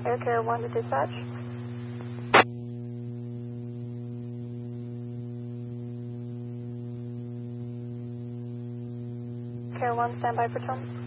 Air Care 1 to dispatch. Care 1, standby for tone.